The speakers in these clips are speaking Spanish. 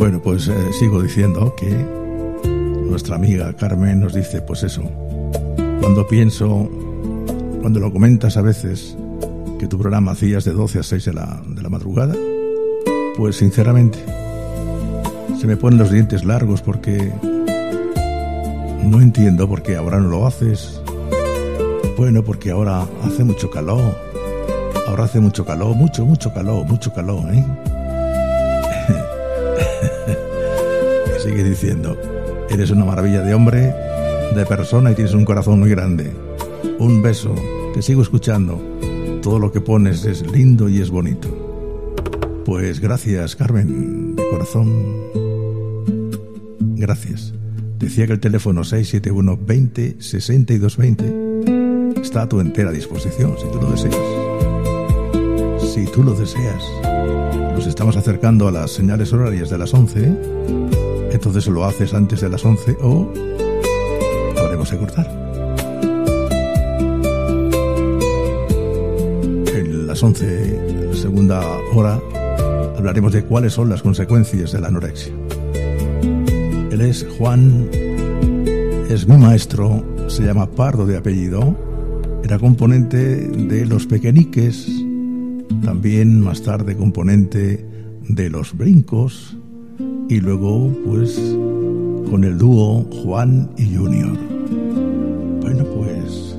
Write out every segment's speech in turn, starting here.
Bueno, pues sigo diciendo que nuestra amiga Carmen nos dice, pues eso, cuando lo comentas a veces, que tu programa hacías de 12 a 6 de la madrugada, pues sinceramente se me ponen los dientes largos porque no entiendo por qué ahora no lo haces. Bueno, porque ahora hace mucho calor. Ahora hace mucho calor, mucho calor, ¿eh? Y sigue diciendo, eres una maravilla de hombre, de persona y tienes un corazón muy grande. Un beso, te sigo escuchando. Todo lo que pones es lindo y es bonito. Pues gracias, Carmen, de corazón. Gracias. Decía que el teléfono 671 20 62 20 está a tu entera disposición, si tú lo deseas. Si tú lo deseas. Nos estamos acercando a las señales horarias de las 11. Entonces lo haces antes de las 11 o habremos de cortar. En las 11, la segunda hora, hablaremos de cuáles son las consecuencias de la anorexia. Él es Juan, es mi maestro, se llama Pardo de apellido, era componente de Los Pequeñiques, también más tarde componente de Los Brincos y luego pues con el dúo Juan y Junior. Bueno, pues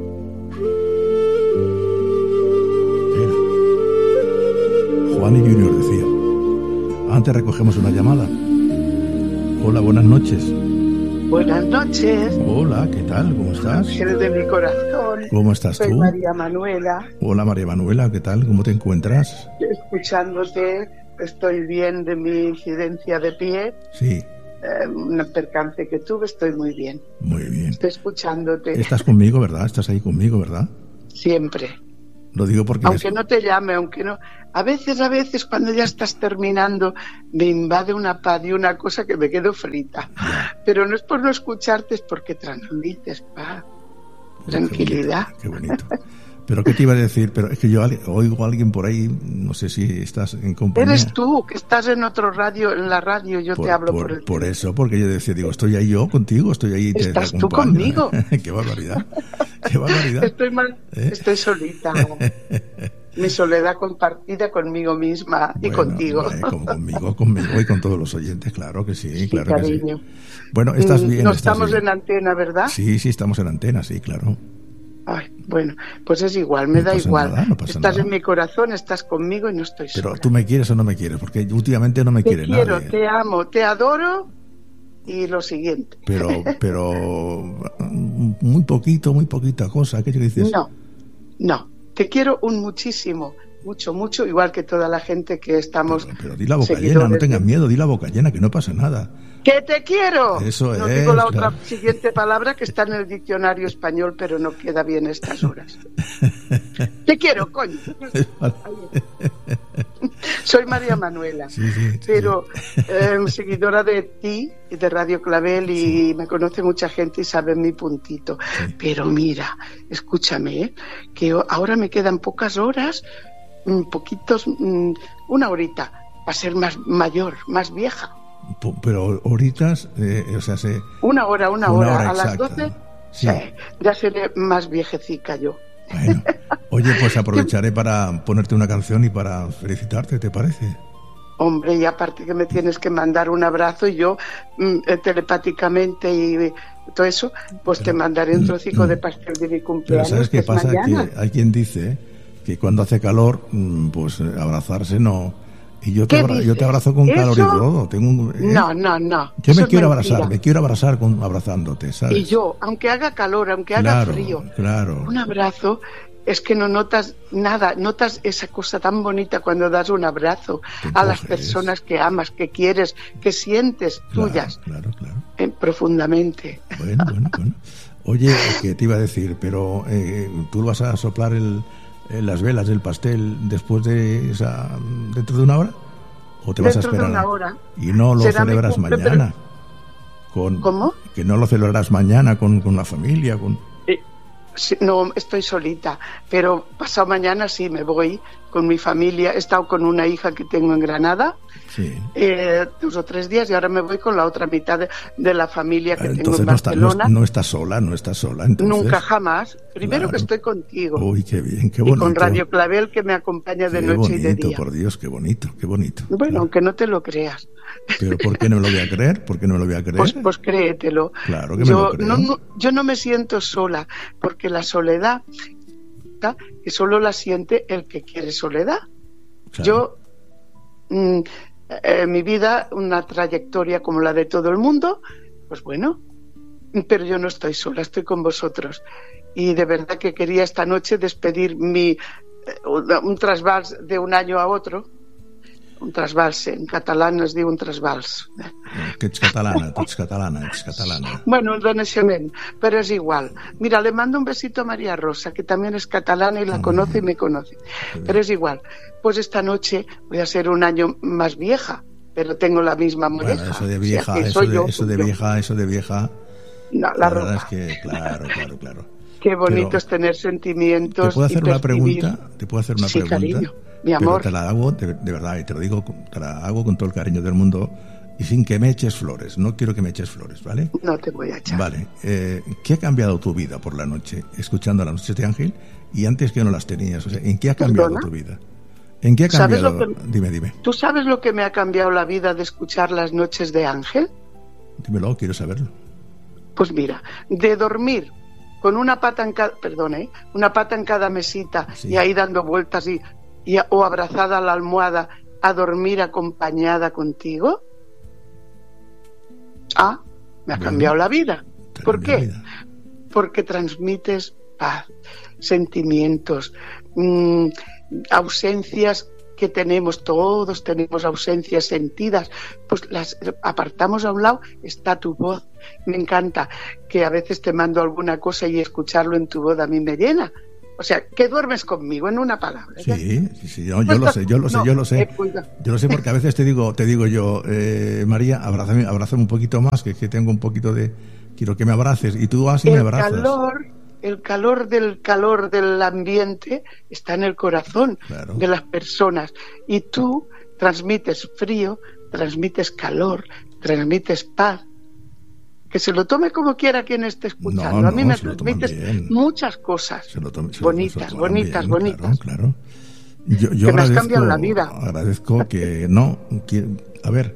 Juan y Junior decía. Antes recogemos una llamada. Hola, buenas noches. Buenas noches. Hola, ¿qué tal? ¿Cómo estás? Ángel de mi corazón. ¿Cómo estás tú? Soy María Manuela. Hola, María Manuela, ¿qué tal? ¿Cómo te encuentras? Escuchándote, estoy bien de mi incidencia de pie. Sí. Un percance que tuve, estoy muy bien. Muy bien. Estoy escuchándote. Estás conmigo, ¿verdad? Estás ahí conmigo, ¿verdad? Siempre. Lo digo porque... Aunque no te llame, aunque no... A veces cuando ya estás terminando me invade una paz y una cosa que me quedo frita. Pero no es por no escucharte, es porque transmites paz, tranquilidad. Qué bonito. Pero ¿qué te iba a decir? Pero es que yo oigo a alguien por ahí, no sé si estás en compañía. Eres tú, que estás en otro radio, en la radio, yo te hablo por el Por eso, porque yo decía, digo, estoy ahí yo contigo, estoy ahí. Estás tú conmigo. Qué barbaridad, qué barbaridad. Estoy solita. Mi soledad compartida conmigo misma y contigo. Conmigo y con todos los oyentes, claro que sí, claro cariño. Que sí. Bueno, estás bien. No estamos en antena, ¿verdad? Sí, estamos en antena, sí, claro. Ay, bueno, pues es igual, me da igual. No pasa estás nada. En mi corazón, estás conmigo y no estoy sola. Pero tú me quieres o no me quieres, porque últimamente no me quiere nadie. Te quiero, te amo, te adoro y lo siguiente. Pero muy poquita cosa, aquello que dices. No, te quiero muchísimo, mucho, igual que toda la gente que estamos. Pero di la boca llena, no tengas miedo, di la boca llena, que no pasa nada. ¡Que te quiero! Eso no digo la otra siguiente palabra que está en el diccionario español, pero no queda bien estas horas. ¡Te quiero, coño! Soy María Manuela, pero seguidora de ti y de Radio Clavel y me conoce mucha gente y sabe mi puntito. Sí. Pero mira, escúchame, que ahora me quedan pocas horas, una horita, para ser más mayor, más vieja. Pero horitas, Una hora, a las exacta. 12 ya seré más viejecica yo. Bueno, oye, pues aprovecharé para ponerte una canción y para felicitarte, ¿te parece? Hombre, y aparte que me tienes que mandar un abrazo y yo telepáticamente y todo eso, pues te mandaré un trocico de pastel de mi cumpleaños. Pero ¿sabes qué pasa? Mañana. Que hay quien dice que cuando hace calor, pues abrazarse no... Y yo te abrazo con calor y todo. No. Yo me quiero abrazar abrazándote, ¿sabes? Y yo, aunque haga calor, aunque haga frío, un abrazo es que no notas nada, notas esa cosa tan bonita cuando das un abrazo a las personas que amas, que quieres, que sientes tuyas. Claro. Profundamente. Bueno. Oye, ¿qué te iba a decir? Pero tú vas a soplar las velas del pastel después de dentro de una hora, o te vas a esperar dentro de una hora y no lo celebras mañana ¿Cómo? Que no lo celebrarás mañana con la familia Sí, no, estoy solita, pero pasado mañana sí me voy con mi familia. He estado con una hija que tengo en Granada, 2 o 3 días, y ahora me voy con la otra mitad de la familia que tengo en Barcelona. No estás sola. Entonces. Nunca, jamás. Primero que estoy contigo. Uy, qué bien, qué bonito. Y con Radio Clavel, que me acompaña de noche y de día. Por Dios, qué bonito. Bueno, claro. Aunque no te lo creas. ¿Pero por qué no me lo voy a creer? Pues créetelo. Claro que me lo creo. Yo no me siento sola, porque la soledad, que solo la siente el que quiere soledad. Claro. Yo, mi vida, una trayectoria como la de todo el mundo, pues bueno, pero yo no estoy sola, estoy con vosotros. Y de verdad que quería esta noche despedir un trasvals de un año a otro. Un trasvals, en catalán es diu un trasvals. Que ets catalana. Bueno, el renaixement, pero es igual. Mira, le mando un besito a María Rosa, que también es catalana y la conoce y me conoce. Pero es igual. Pues esta noche voy a ser un año más vieja, pero tengo la misma molleja. Bueno, eso de vieja, eso de vieja. No, la verdad es que, claro. Qué bonito es tener sentimientos. ¿Te puedo hacer una pregunta? Sí, cariño. Mi amor. Pero te la hago de verdad, y te lo digo, te la hago con todo el cariño del mundo y sin que me eches flores. No quiero que me eches flores, ¿vale? No te voy a echar. Vale. ¿Qué ha cambiado tu vida por la noche, escuchando las noches de Ángel, y antes que no las tenías? O sea, ¿en qué ha cambiado tu vida? ¿En qué ha cambiado? Dime. ¿Tú sabes lo que me ha cambiado la vida de escuchar las noches de Ángel? Dímelo, quiero saberlo. Pues mira, de dormir con una pata en cada mesita, y ahí dando vueltas o abrazada a la almohada, a dormir acompañada contigo. Me ha cambiado la vida. ¿Por qué? Porque transmites paz, sentimientos, ausencias que todos tenemos ausencias sentidas, pues las apartamos a un lado. Está tu voz. Me encanta que a veces te mando alguna cosa y escucharlo en tu voz a mí me llena. O sea, que duermes conmigo, en una palabra. Sí, yo lo sé. Yo lo sé porque a veces te digo yo, María, abrázame un poquito más, que tengo un poquito de... Quiero que me abraces, y tú así me abrazas. El calor del ambiente está en el corazón de las personas. Y tú transmites frío, transmites calor, transmites paz. Que se lo tome como quiera quien esté escuchando. A mí me transmites muchas cosas bonitas. Claro. Yo que me has cambiado la vida. Agradezco que a ver,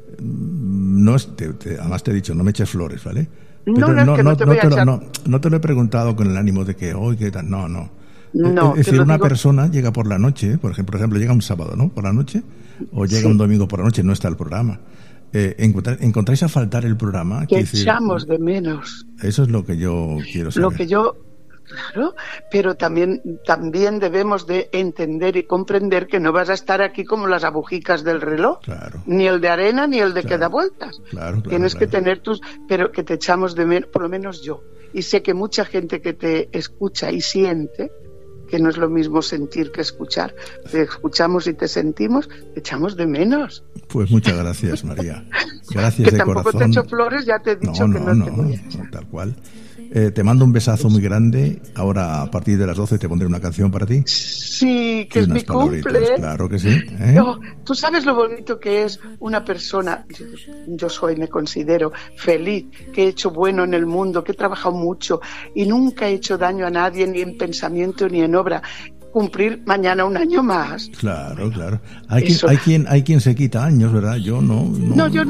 además te he dicho, no me eches flores, ¿vale? Pero no te lo he preguntado con el ánimo de que hoy, ¿qué tal? No. Es decir, una persona llega por la noche, por ejemplo, llega un sábado, ¿no? Por la noche, o llega un domingo por la noche, no está el programa. ¿Encontráis a faltar el programa? Que echamos de menos. Eso es lo que yo quiero saber. Claro, pero también debemos de entender y comprender que no vas a estar aquí como las agujicas del reloj, ni el de arena ni el de que da vueltas. Tienes que tener pero que te echamos de menos, por lo menos yo. Y sé que mucha gente que te escucha y siente, que no es lo mismo sentir que escuchar. Te escuchamos y te sentimos, te echamos de menos. Pues muchas gracias, María. Gracias que de corazón. Que tampoco te echo flores, ya te he dicho que no te voy a echar. Tal cual. Te mando un besazo muy grande. Ahora, a partir de las 12, te pondré una canción para ti. Sí, que es mi cumple. Claro que sí. Tú sabes lo bonito que es una persona. Yo me considero feliz, que he hecho bueno en el mundo, que he trabajado mucho y nunca he hecho daño a nadie, ni en pensamiento ni en obra. Cumplir mañana un año más. Claro. Hay quien se quita años, ¿verdad? Yo no. Yo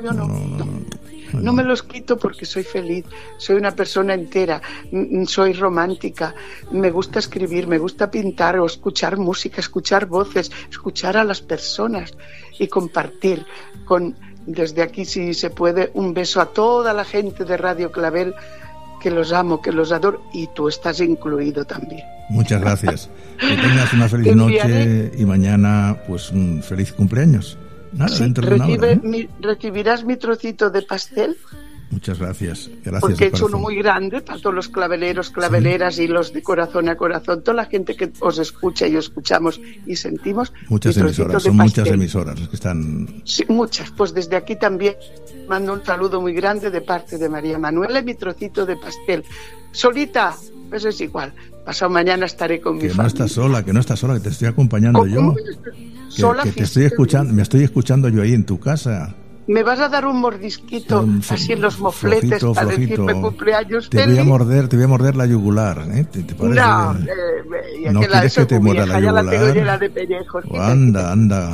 no me los quito porque soy feliz, soy una persona entera, soy romántica, me gusta escribir, me gusta pintar o escuchar música, escuchar voces, escuchar a las personas y compartir desde aquí, si se puede, un beso a toda la gente de Radio Clavel, que los amo, que los adoro, y tú estás incluido también. Muchas gracias. Que tengas una feliz noche y mañana pues un feliz cumpleaños. Nada, dentro de una hora, ¿Recibirás mi trocito de pastel? Muchas gracias. Porque he hecho uno muy grande para todos los claveleros, claveleras, sí, y los de corazón a corazón, toda la gente que os escucha y os escuchamos y sentimos. Muchas emisoras, son muchas emisoras las que están... Sí, muchas. Pues desde aquí también mando un saludo muy grande de parte de María Manuela y mi trocito de pastel. Solita, pues es igual. Pasado mañana estaré con mi familia. Que no estás sola, que te estoy acompañando yo. Que te estoy escuchando, me estoy escuchando yo ahí en tu casa. Me vas a dar un mordisquito así en los mofletes flojito, para decirme cumpleaños feliz. Te voy a morder la yugular, ¿eh? ¿Te parece? No quieres que te muerda la yugular. Ya la tengo llena de pellejos. Anda.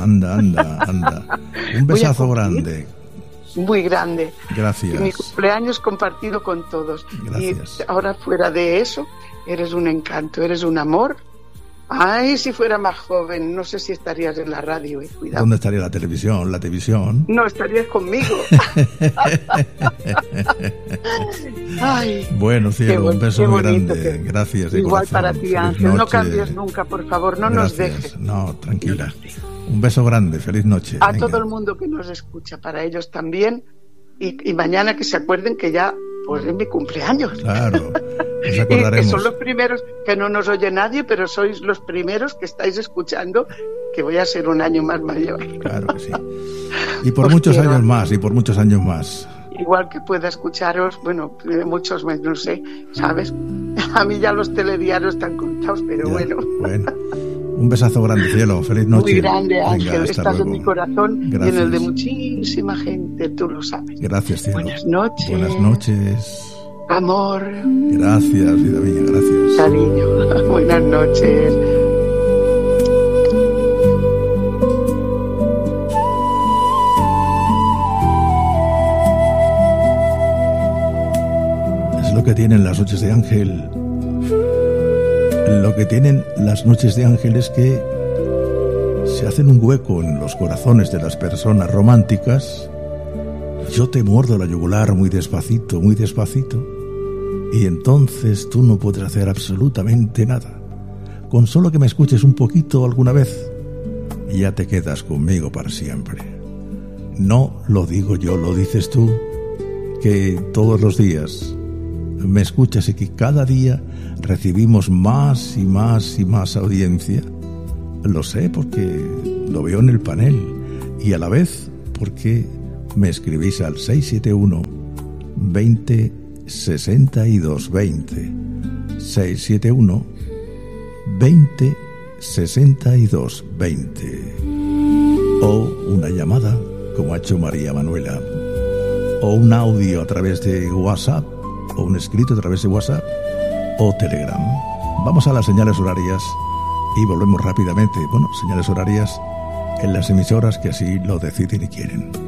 Un besazo grande. Muy grande. Gracias. Mi cumpleaños compartido con todos. Gracias. Y ahora fuera de eso, eres un encanto, eres un amor. Ay, si fuera más joven, no sé si estarías en la radio, cuidado. ¿Dónde estaría la televisión? ¿La televisión? No, estarías conmigo. Ay, bueno, cielo, un beso muy grande. Gracias. Igual para ti, Ángel. No cambies nunca, por favor, no nos dejes. No, tranquila. Un beso grande, feliz noche. A todo el mundo que nos escucha, para ellos también. Y mañana que se acuerden que ya pues es mi cumpleaños. Claro, nos acordaremos. Y que son los primeros, que no nos oye nadie, pero sois los primeros que estáis escuchando que voy a ser un año más mayor. Claro que sí. Y por muchos años más, Igual que pueda escucharos, bueno, muchos más, no sé, ¿sabes? A mí ya los telediarios están contados, pero ya, bueno. Un besazo grande, cielo. Feliz noche. Muy grande, Ángel. Venga, estás en mi corazón. Gracias. Y en el de muchísima gente, tú lo sabes. Gracias, cielo. Buenas noches. Buenas noches. Amor. Gracias, vida mía, gracias. Cariño. Buenas noches. Es lo que tienen las noches de Ángel. Lo que tienen las noches de Ángel es que se hacen un hueco en los corazones de las personas románticas. Yo te muerdo la yugular muy despacito, y entonces tú no puedes hacer absolutamente nada. Con solo que me escuches un poquito alguna vez, ya te quedas conmigo para siempre. No lo digo yo, lo dices tú, que todos los días me escuchas y que cada día recibimos más y más audiencia. Lo sé porque lo veo en el panel y a la vez porque me escribís al 671 20 62 20 671 20 62 20 o una llamada como ha hecho María Manuela o un audio a través de WhatsApp o un escrito a través de WhatsApp o Telegram. Vamos a las señales horarias y volvemos rápidamente. Bueno, señales horarias en las emisoras que así lo deciden y quieren.